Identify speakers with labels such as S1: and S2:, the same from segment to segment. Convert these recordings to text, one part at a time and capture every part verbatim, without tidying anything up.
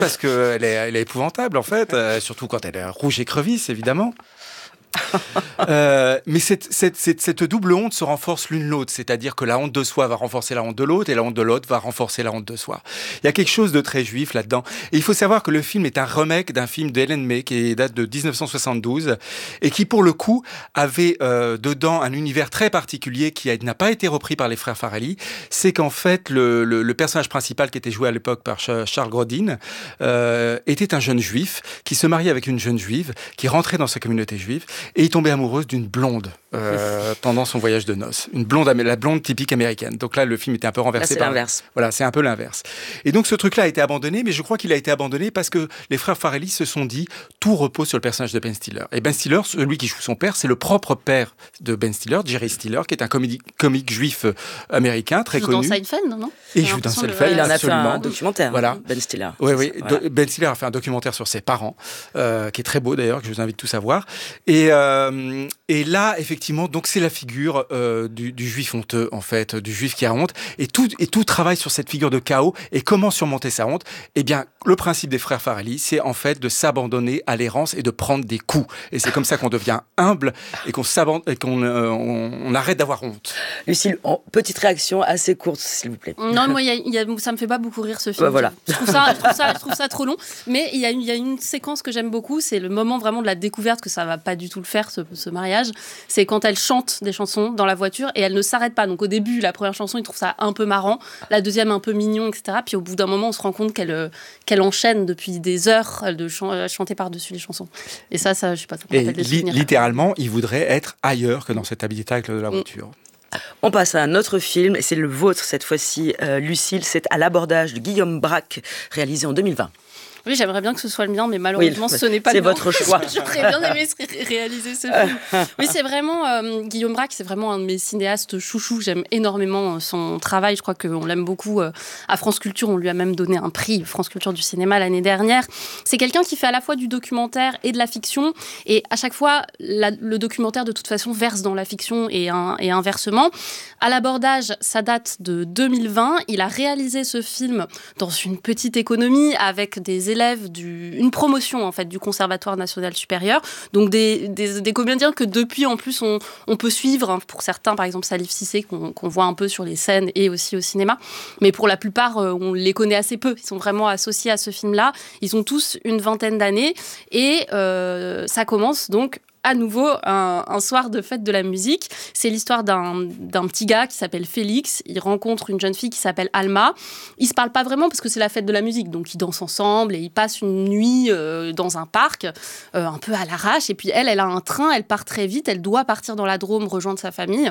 S1: parce qu'elle est, elle est épouvantable, en fait, euh, surtout quand elle est rouge écrevisse, évidemment. euh, mais cette, cette, cette, cette double honte se renforce l'une l'autre, c'est-à-dire que la honte de soi va renforcer la honte de l'autre et la honte de l'autre va renforcer la honte de soi. Il y a quelque chose de très juif là-dedans. Et il faut savoir que le film est un remake d'un film d'Helen May qui date de dix-neuf cent soixante-douze et qui, pour le coup, avait euh, dedans un univers très particulier qui a, n'a pas été repris par les frères Farrelly. C'est qu'en fait, le, le, le personnage principal qui était joué à l'époque par Charles Grodin euh, était un jeune juif qui se mariait avec une jeune juive qui rentrait dans sa communauté juive. Et il tombait amoureuse d'une blonde euh, pendant son voyage de noces. Une blonde, la blonde typique américaine. Donc là, le film était un peu renversé.
S2: Là, c'est
S1: par...
S2: l'inverse.
S1: Voilà, c'est un peu l'inverse. Et donc ce truc-là a été abandonné, mais je crois qu'il a été abandonné parce que les frères Farrelly se sont dit tout repose sur le personnage de Ben Stiller. Et Ben Stiller, celui qui joue son père, c'est le propre père de Ben Stiller, Jerry Stiller, qui est un comédie, comique juif américain très
S3: il joue
S1: connu.
S3: Dans Seinfeld, non
S1: Et il joue dans Seinfeld.
S2: Il en a
S1: absolument.
S2: fait un documentaire.
S1: Voilà.
S2: Ben Stiller.
S1: Oui, oui.
S2: Voilà.
S1: Ben Stiller a fait un documentaire sur ses parents, euh, qui est très beau d'ailleurs, que je vous invite tous à voir. Et euh, Et là, effectivement, donc c'est la figure euh, du, du juif honteux, en fait, du juif qui a honte. Et tout, et tout travaille sur cette figure de chaos. Et comment surmonter sa honte ? Eh bien, le principe des frères Farrelly, c'est en fait de s'abandonner à l'errance et de prendre des coups. Et c'est comme ça qu'on devient humble et qu'on, et qu'on euh, on, on arrête d'avoir honte.
S2: Lucille, en, petite réaction assez courte, s'il vous plaît.
S3: Non, moi, y a, y a, ça me fait pas beaucoup rire ce film.
S2: Bah, voilà.
S3: Je trouve ça, je trouve ça, je trouve ça trop long. Mais il y, y a une séquence que j'aime beaucoup, c'est le moment vraiment de la découverte que ça va pas du tout le faire, ce, ce mariage. C'est quand elle chante des chansons dans la voiture et elle ne s'arrête pas. Donc au début, la première chanson, il trouve ça un peu marrant, la deuxième un peu mignon, et cetera. Puis au bout d'un moment, on se rend compte qu'elle, qu'elle enchaîne depuis des heures de ch- chanter par-dessus les chansons. Et ça, ça, je sais pas, ça me rappelle des souvenirs.
S1: Littéralement, il voudrait être ailleurs que dans cet habitacle de la voiture.
S2: Mmh. On passe à un autre film, et c'est le vôtre cette fois-ci, euh, Lucille. C'est À l'abordage de Guillaume Braque, réalisé en deux mille vingt.
S3: Oui, j'aimerais bien que ce soit le mien, mais malheureusement, oui, ce n'est pas
S2: c'est
S3: le mien.
S2: C'est votre choix.
S3: J'aurais bien aimé réaliser ce film. Oui, c'est vraiment... Euh, Guillaume Braque, c'est vraiment un de mes cinéastes chouchous. J'aime énormément son travail. Je crois qu'on l'aime beaucoup. Euh, à France Culture, on lui a même donné un prix, France Culture du cinéma, l'année dernière. C'est quelqu'un qui fait à la fois du documentaire et de la fiction. Et à chaque fois, la, le documentaire, de toute façon, verse dans la fiction et, un, et inversement. À l'abordage, ça date de deux mille vingt. Il a réalisé ce film dans une petite économie avec des élèves du, une promotion en fait du Conservatoire national supérieur, donc des, des, des comédiens que depuis en plus on, on peut suivre, hein, pour certains par exemple Salif Cissé qu'on, qu'on voit un peu sur les scènes et aussi au cinéma, mais pour la plupart euh, on les connaît assez peu, ils sont vraiment associés à ce film-là, ils ont tous une vingtaine d'années et euh, ça commence donc à nouveau un, un soir de fête de la musique. C'est l'histoire d'un, d'un petit gars qui s'appelle Félix. Il rencontre une jeune fille qui s'appelle Alma. Ils se parlent pas vraiment parce que c'est la fête de la musique. Donc ils dansent ensemble et ils passent une nuit euh, dans un parc, euh, un peu à l'arrache. Et puis elle, elle a un train, elle part très vite. Elle doit partir dans la Drôme rejoindre sa famille.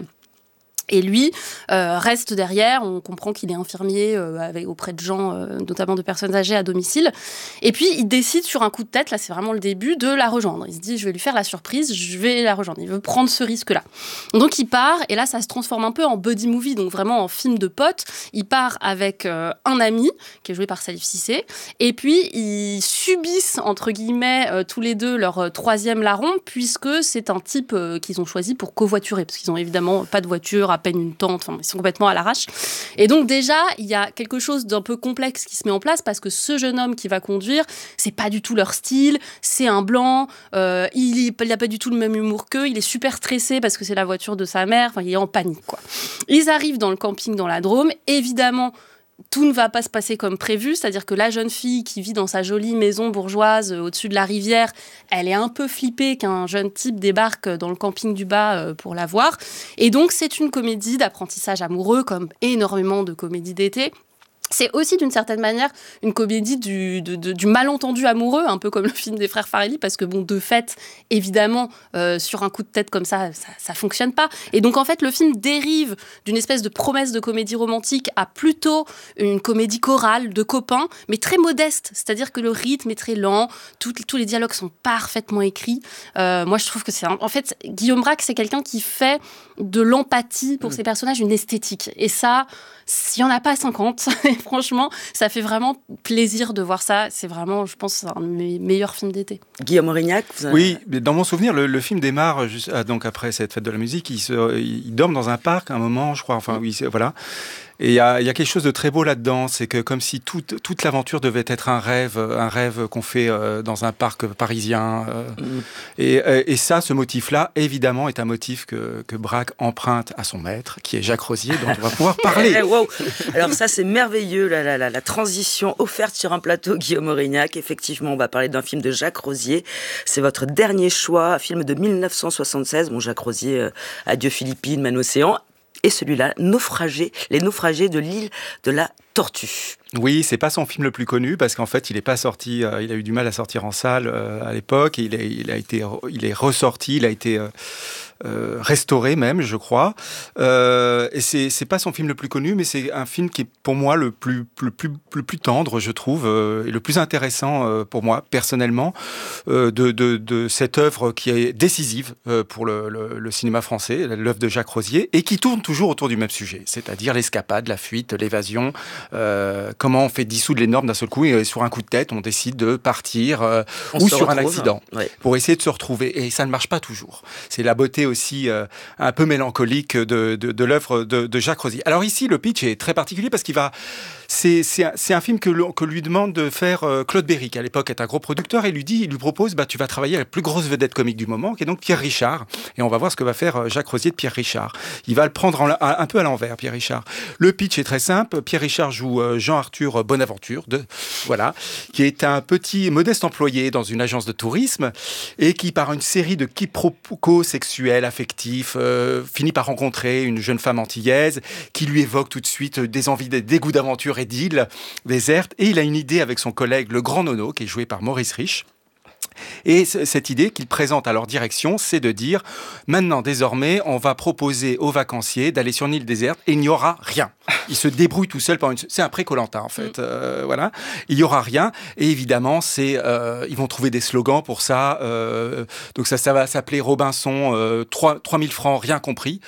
S3: Et lui euh, reste derrière, on comprend qu'il est infirmier euh, avec, auprès de gens, euh, notamment de personnes âgées à domicile. Et puis, il décide sur un coup de tête, là c'est vraiment le début, de la rejoindre. Il se dit, je vais lui faire la surprise, je vais la rejoindre. Il veut prendre ce risque-là. Donc il part, et là ça se transforme un peu en buddy movie, donc vraiment en film de potes. Il part avec euh, un ami, qui est joué par Salif Cissé, et puis ils subissent, entre guillemets, euh, tous les deux leur euh, troisième larron, puisque c'est un type euh, qu'ils ont choisi pour covoiturer, parce qu'ils n'ont évidemment pas de voiture, à peine une tente, enfin, ils sont complètement à l'arrache. Et donc déjà, il y a quelque chose d'un peu complexe qui se met en place parce que ce jeune homme qui va conduire, c'est pas du tout leur style, c'est un blanc, euh, il n'a pas du tout le même humour qu'eux, il est super stressé parce que c'est la voiture de sa mère, enfin, il est en panique, quoi. Ils arrivent dans le camping dans la Drôme, évidemment, tout ne va pas se passer comme prévu, c'est-à-dire que la jeune fille qui vit dans sa jolie maison bourgeoise euh, au-dessus de la rivière, elle est un peu flippée qu'un jeune type débarque dans le camping du bas euh, pour la voir. Et donc, c'est une comédie d'apprentissage amoureux, comme énormément de comédies d'été. C'est aussi, d'une certaine manière, une comédie du, de, de, du malentendu amoureux, un peu comme le film des frères Farrelly, parce que, bon, de fait, évidemment, euh, sur un coup de tête comme ça, ça, ça fonctionne pas. Et donc, en fait, le film dérive d'une espèce de promesse de comédie romantique à plutôt une comédie chorale de copains, mais très modeste. C'est-à-dire que le rythme est très lent, tout, tous les dialogues sont parfaitement écrits. Euh, moi, je trouve que c'est... Un... En fait, Guillaume Braque, c'est quelqu'un qui fait de l'empathie pour mmh. ses personnages une esthétique. Et ça... S'il n'y en a pas cinquante, franchement, ça fait vraiment plaisir de voir ça. C'est vraiment, je pense, un de mes meilleurs films d'été.
S2: Guillaume Aurignac, vous avez...
S1: Oui, mais dans mon souvenir, le, le film démarre juste, donc après cette fête de la musique. Ils, se, ils dorment dans un parc à un moment, je crois. Enfin, oui, c'est, voilà. Et il y a, y a quelque chose de très beau là-dedans, c'est que comme si toute, toute l'aventure devait être un rêve, un rêve qu'on fait euh, dans un parc parisien. Euh, mmh. et, et ça, ce motif-là, évidemment, est un motif que, que Braque emprunte à son maître, qui est Jacques Rosier, dont on va pouvoir parler.
S2: Wow. Alors ça, c'est merveilleux, la, la, la, la transition offerte sur un plateau, Guillaume Aurignac. Effectivement, on va parler d'un film de Jacques Rosier. C'est votre dernier choix, un film de mille neuf cent soixante-seize. Bon, Jacques Rosier, euh, Adieu Philippines, Man Océan. Et celui-là, Naufragés, les naufragés de l'île de la Tortue.
S1: Oui, c'est pas son film le plus connu parce qu'en fait, il est pas sorti. Euh, il a eu du mal à sortir en salle euh, à l'époque. Il, est, il a été, il est ressorti. Il a été euh, euh, restauré même, je crois. Euh, et c'est, c'est pas son film le plus connu, mais c'est un film qui est pour moi le plus, le plus, le plus tendre, je trouve, euh, et le plus intéressant euh, pour moi personnellement euh, de, de, de cette œuvre qui est décisive euh, pour le, le, le cinéma français, l'œuvre de Jacques Rosier, et qui tourne toujours autour du même sujet, c'est-à-dire l'escapade, la fuite, l'évasion. Euh, comment on fait dissoudre les normes d'un seul coup et sur un coup de tête, on décide de partir euh, ou sur retrouve, un accident hein. Ouais. Pour essayer de se retrouver. Et ça ne marche pas toujours. C'est la beauté aussi euh, un peu mélancolique de, de, de l'œuvre de, de Jacques Rosier. Alors ici, le pitch est très particulier parce qu'il va... C'est, c'est, un, c'est un film que, que lui demande de faire euh, Claude Berry, qui à l'époque est un gros producteur, et lui dit, il lui propose, bah, tu vas travailler avec la plus grosse vedette comique du moment, qui est donc Pierre Richard. Et on va voir ce que va faire Jacques Rosier de Pierre Richard. Il va le prendre en, un peu à l'envers, Pierre Richard. Le pitch est très simple. Pierre Richard joue euh, Jean-Arthur Bonaventure, de, voilà, qui est un petit modeste employé dans une agence de tourisme et qui, par une série de quiproquos sexuels, affectifs, euh, finit par rencontrer une jeune femme antillaise qui lui évoque tout de suite des envies, des dégoûts d'aventure et d'îles désertes. Et il a une idée avec son collègue, le Grand Nono, qui est joué par Maurice Rich. Et c- cette idée qu'il présente à leur direction, c'est de dire, maintenant, désormais, on va proposer aux vacanciers d'aller sur une île déserte et il n'y aura rien. Ils se débrouillent tout seuls pendant une... C'est un pré-Koh-Lanta, en fait. Mm. Euh, voilà. Il n'y aura rien. Et évidemment, c'est, euh, ils vont trouver des slogans pour ça. Euh, donc ça, ça va s'appeler Robinson, euh, trois mille francs, rien compris.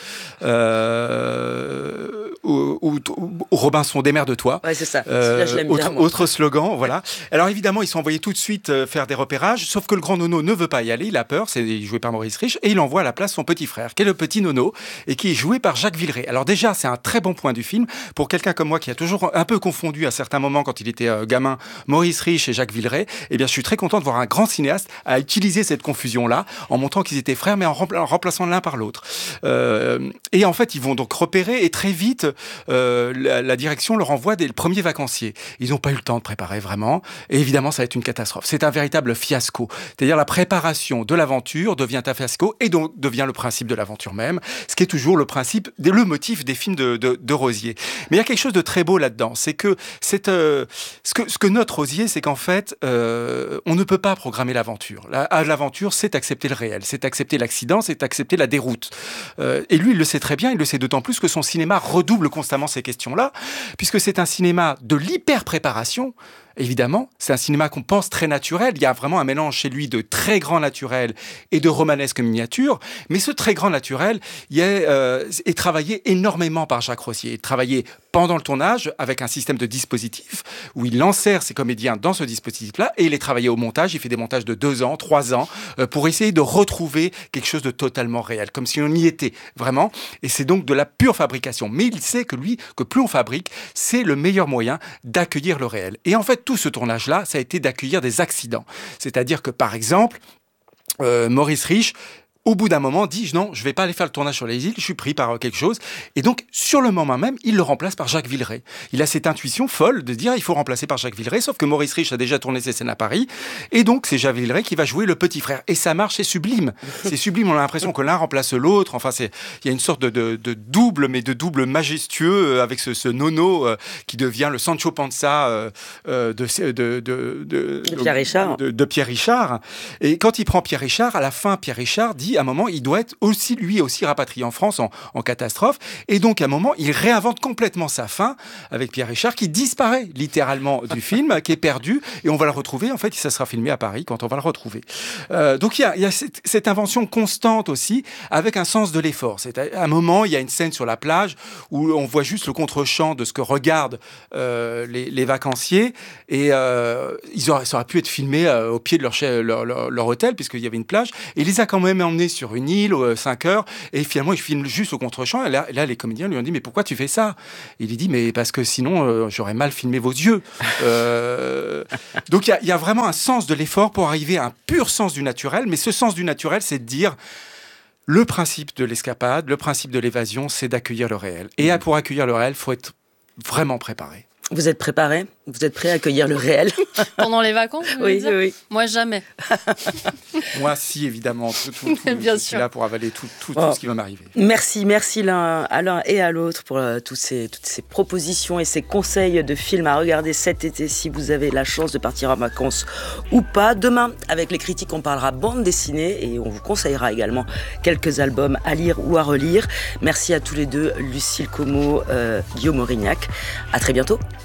S1: Euh, ou, ou, ou Robinson, démerde-toi.
S2: Ouais, c'est ça. Euh, Là, je l'aime
S1: autre,
S2: bien, moi.
S1: autre slogan, voilà. Alors évidemment, ils sont envoyés tout de suite euh, faire des repérages, sauf que le grand Nono ne veut pas y aller, il a peur, c'est joué par Maurice Rich, et il envoie à la place son petit frère, qui est le petit Nono, et qui est joué par Jacques Villeray. Alors déjà, c'est un très bon point du film, pour quelqu'un comme moi qui a toujours un peu confondu à certains moments, quand il était euh, gamin, Maurice Rich et Jacques Villeray, eh bien je suis très content de voir un grand cinéaste à utiliser cette confusion-là, en montrant qu'ils étaient frères, mais en, rempla- en remplaçant l'un par l'autre. Euh, et en fait, ils vont donc repérer, et très vite, euh, la, la direction leur envoie des premiers vacanciers. Ils n'ont pas eu le temps de préparer vraiment, et évidemment, ça va être une catastrophe. C'est un véritable fiasco. C'est-à-dire la préparation de l'aventure devient un fiasco et donc devient le principe de l'aventure même, ce qui est toujours le principe, le motif des films de, de, de Rosier. Mais il y a quelque chose de très beau là-dedans, c'est que, c'est, euh, ce, que ce que note Rosier, c'est qu'en fait, euh, on ne peut pas programmer l'aventure. La, l'aventure, c'est accepter le réel, c'est accepter l'accident, c'est accepter la déroute. Euh, et lui, il le sait très bien, il le sait d'autant plus que son cinéma redouble constamment ces questions-là, puisque c'est un cinéma de l'hyper-préparation. Évidemment, c'est un cinéma qu'on pense très naturel. Il y a vraiment un mélange chez lui de très grand naturel et de romanesque miniature. Mais ce très grand naturel il est, euh, est travaillé énormément par Jacques Rosier. Il est travaillé pendant le tournage avec un système de dispositif où il insère ses comédiens dans ce dispositif-là et il est travaillé au montage. Il fait des montages de deux ans, trois ans euh, pour essayer de retrouver quelque chose de totalement réel, comme si on y était vraiment. Et c'est donc de la pure fabrication. Mais il sait que lui, que plus on fabrique, c'est le meilleur moyen d'accueillir le réel. Et en fait, tout ce tournage-là, ça a été d'accueillir des accidents. C'est-à-dire que, par exemple, euh, Maurice Rich, au bout d'un moment, dit « Non, je ne vais pas aller faire le tournage sur les îles, je suis pris par quelque chose. » Et donc, sur le moment même, il le remplace par Jacques Villeray. Il a cette intuition folle de dire « Il faut remplacer par Jacques Villeray », sauf que Maurice Rich a déjà tourné ses scènes à Paris. Et donc, c'est Jacques Villeray qui va jouer le petit frère. Et ça marche, c'est sublime. C'est sublime, on a l'impression que l'un remplace l'autre. Enfin, c'est, il y a une sorte de, de, de double, mais de double majestueux avec ce, ce Nono euh, qui devient le Sancho Panza euh, euh, de, de, de, de, de,
S2: de Pierre Richard.
S1: De, de Pierre Richard. Et quand il prend Pierre Richard, à la fin, Pierre Richard dit à un moment, il doit être aussi, lui aussi, rapatrié en France en, en catastrophe. Et donc, à un moment, il réinvente complètement sa fin avec Pierre Richard, qui disparaît littéralement du film, qui est perdu. Et on va le retrouver. En fait, ça sera filmé à Paris quand on va le retrouver. Euh, donc, il y a, il y a cette, cette invention constante aussi, avec un sens de l'effort. C'est à un moment, il y a une scène sur la plage où on voit juste le contre-champ de ce que regardent euh, les, les vacanciers. Et euh, ils auraient, ça aurait pu être filmé euh, au pied de leur, leur, leur, leur hôtel, puisqu'il y avait une plage. Et il les a quand même emmenés tourner sur une île, euh, cinq heures, et finalement, il filme juste au contre-champ. Et là, là, les comédiens lui ont dit, mais pourquoi tu fais ça? Il lui dit, mais parce que sinon, euh, j'aurais mal filmé vos yeux. Euh... Donc, il y, y a vraiment un sens de l'effort pour arriver à un pur sens du naturel. Mais ce sens du naturel, c'est de dire, le principe de l'escapade, le principe de l'évasion, c'est d'accueillir le réel. Et pour accueillir le réel, il faut être vraiment préparé.
S2: Vous êtes préparé? Vous êtes prêt à accueillir le réel?
S3: Pendant les vacances, vous
S2: oui,
S3: dire
S2: oui.
S3: Moi, jamais.
S1: Moi, si, évidemment. Tout, tout, tout,
S3: Bien
S1: je
S3: sûr.
S1: suis là pour avaler tout, tout,
S2: Oh.
S1: tout ce qui va m'arriver.
S2: Merci, merci l'un, à l'un et à l'autre pour euh, toutes, ces, toutes ces propositions et ces conseils de films à regarder cet été si vous avez la chance de partir en vacances ou pas. Demain, avec les critiques, on parlera bande dessinée et on vous conseillera également quelques albums à lire ou à relire. Merci à tous les deux, Lucille Como, euh, Guillaume Aurignac. À très bientôt.